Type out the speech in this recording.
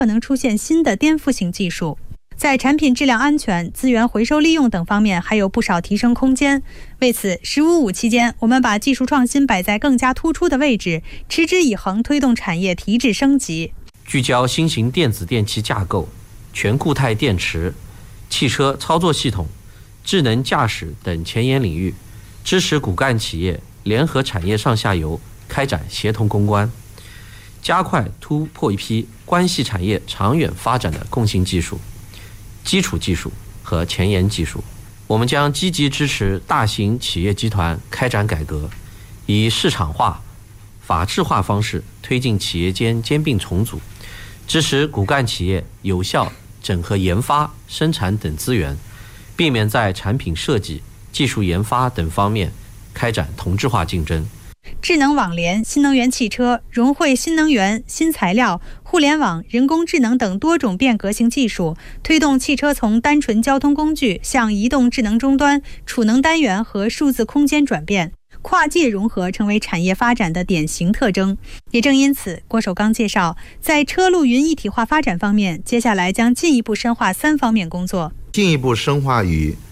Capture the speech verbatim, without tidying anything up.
可能出现新的颠覆性技术。在产品质量安全、资源回收利用等方面还有不少提升空间。为此，十五五期间，我们把技术创新摆在更加突出的位置，持之以恒推动产业提质升级。 聚焦新型电子电器架构、全固态电池、汽车操作系统、智能驾驶等前沿领域，支持骨干企业联合产业上下游开展协同攻关，加快突破一批关系产业长远发展的共性技术、基础技术和前沿技术。我们将积极支持大型企业集团开展改革，以市场化、法治化方式推进企业间兼并重组，支持骨干企业有效整合研发、生产等资源，避免在产品设计、技术研发等方面开展同质化竞争。 智能网联、新能源汽车、融汇新能源、新材料、互联网、人工智能等多种变革性技术，推动汽车从单纯交通工具向移动智能终端、储能单元和数字空间转变，跨界融合成为产业发展的典型特征。也正因此，郭守刚介绍，在车路云一体化发展方面，接下来将进一步深化三方面工作， 进一步深化与